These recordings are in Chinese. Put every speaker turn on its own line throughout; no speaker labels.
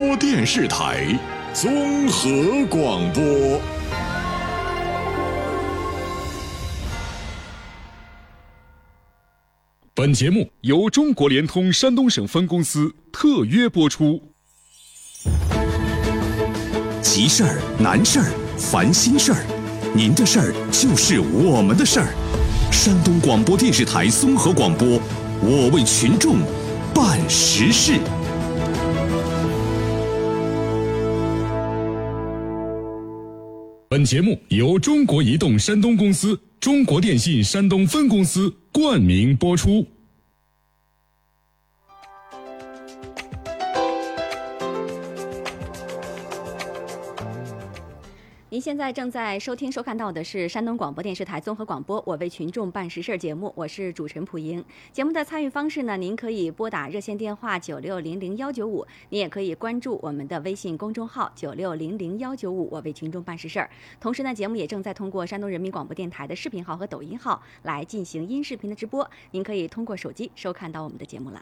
电视台综合广播。本节目由中国联通山东省分公司特约播出。急事儿、难事儿、烦心事儿，您的事儿就是我们的事儿。山东广播电视台综合广播，我为群众办实事。本节目由中国移动山东公司、中国电信山东分公司冠名播出。
您现在正在收听收看到的是山东广播电视台综合广播我为群众办实事节目，我是主持人蒲莹。节目的参与方式呢，您可以拨打热线电话96000195，您也可以关注我们的微信公众号96000195，我为群众办实事。同时呢，节目也正在通过山东人民广播电台的视频号和抖音号来进行音视频的直播，您可以通过手机收看到我们的节目了。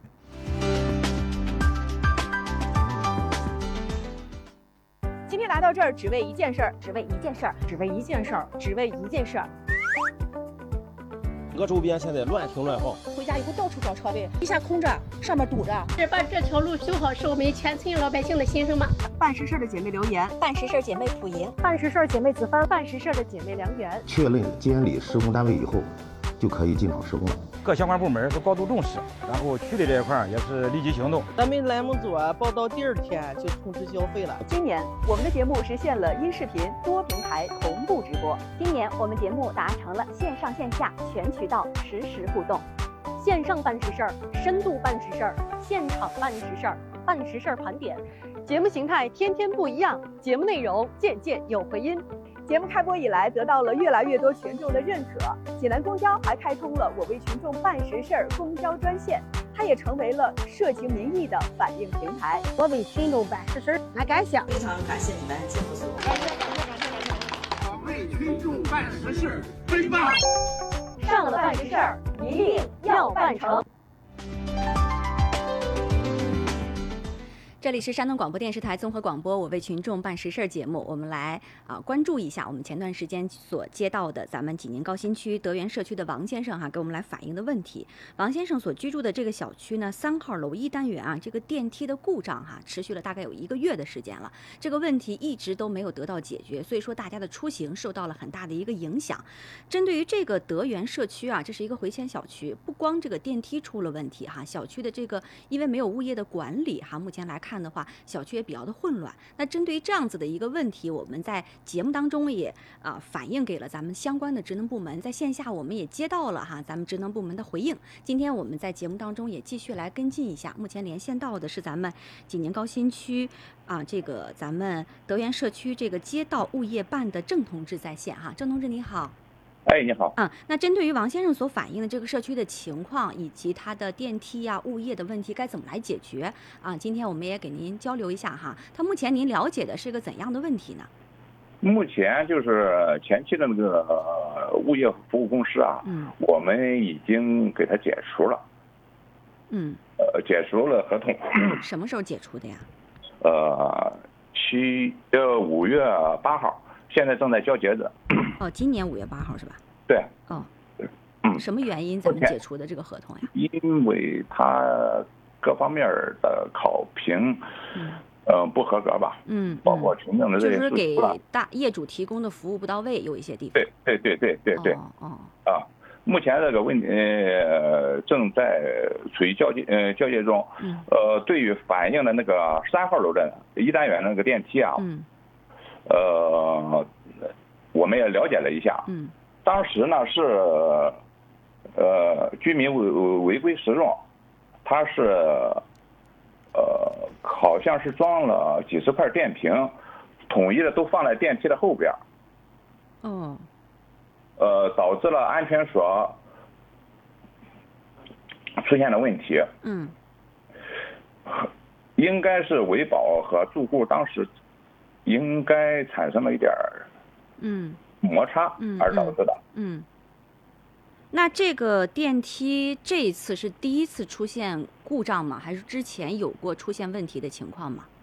今天来到这儿只为一件事儿，只为一件事儿，只为一件事儿，只为一件事儿。
我周边现在乱停乱放，
回家以后到处找车位，地下空着，上面堵着。
是把这条路修好，是我们全村老百姓的心声吗？
办实事的姐妹留言，
办实事姐妹蒲莹，
办实事姐妹子帆，办实事的姐妹梁媛。
确认监理施工单位以后，就可以进场施工了。
各相关部门都高度重视，然后区里这一块也是立即行动。
咱们栏目组报到第2天就通知交费了。
今年我们的节目实现了音视频多平台同步直播。
今年我们节目达成了线上线下全渠道实时互动。
线上办实事儿，深度办实事儿，现场办实事儿，办实事儿盘点。节目形态天天不一样，节目内容件件有回音。节目开播以来，得到了越来越多群众的认可。济南公交还开通了我为群众办实事儿公交专线，它也成为了社情民意的反映平台。
我为群众办实事儿，俺感谢，
非常感谢你们节目组。
我为群众办实事，真棒！
上了办实事儿，一定要办成。
这里是山东广播电视台综合广播我为群众办实事节目，我们来关注一下我们前段时间所接到的咱们济宁高新区德源社区的王先生给我们来反映的问题。王先生所居住的这个小区呢，3号楼1单元这个电梯的故障持续了大概有1个月的时间了，这个问题一直都没有得到解决，所以说大家的出行受到了很大的一个影响。针对于这个德源社区这是一个回迁小区，不光这个电梯出了问题小区的这个因为没有物业的管理目前来看的话，小区也比较的混乱。那针对于这样子的一个问题，我们在节目当中也反映给了咱们相关的职能部门，在线下我们也接到了咱们职能部门的回应。今天我们在节目当中也继续来跟进一下。目前连线到的是咱们济宁高新区这个咱们德源社区这个街道物业办的郑同志在线郑同志你好。
哎，你好。
那针对于王先生所反映的这个社区的情况，以及他的电梯物业的问题该怎么来解决今天我们也给您交流一下他目前您了解的是个怎样的问题呢？
目前就是前期的那个物业服务公司我们已经给他解除了。解除了合同。
什么时候解除的呀
？5月8号。现在正在交截止。
今年5月8号是吧？
对。
什么原因咱们解除的这个合同呀？
因为他各方面的考评，不合格吧？包括群众的这些
就是给业主提供的服务不到位，有一些地方。
对。目前这个问题正在处于交接中。对于反映的那个3号楼的1单元那个电梯我们也了解了一下。当时呢是居民违规使用，他是好像是装了几十块电瓶，统一的都放在电梯的后边。导致了安全锁出现了问题。应该是维保和住户当时应该产生了一点摩擦而导致的。
那这个电梯这一次是第一次出现故障吗？还是之前有过出现问题的情况吗？